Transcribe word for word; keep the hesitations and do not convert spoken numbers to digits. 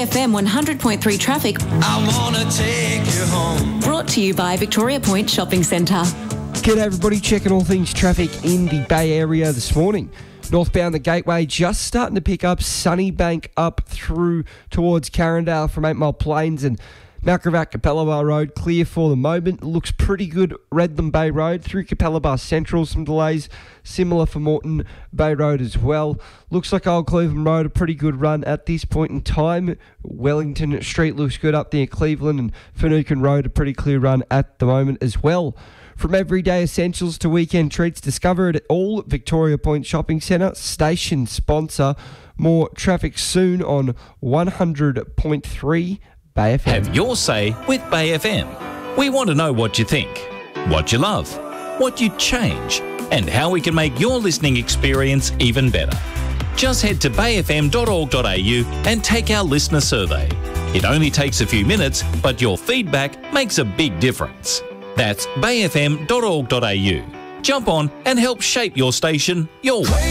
F M one hundred point three traffic. I wanna take you home. Brought to you by Victoria Point Shopping Centre. G'day everybody, checking all things traffic in the Bay Area this morning. Northbound the Gateway just starting to pick up. Sunnybank up through towards Carindale from eight Mile Plains and Mount Gravatt Capella Road clear for the moment. Looks pretty good. Redland Bay Road through Capella Central, some delays. Similar for Moreton Bay Road as well. Looks like Old Cleveland Road a pretty good run at this point in time. Wellington Street looks good up near Cleveland, and Finucane Road a pretty clear run at the moment as well. From everyday essentials to weekend treats, discover it at all Victoria Point Shopping Centre. Station sponsor. More traffic soon on one hundred point three Bay F M. Have your say with Bay F M. We want to know what you think, what you love, what you'd change, and how we can make your listening experience even better. Just head to bay f m dot org dot a u and take our listener survey. It only takes a few minutes, but your feedback makes a big difference. That's bay f m dot org dot a u. Jump on and help shape your station your way.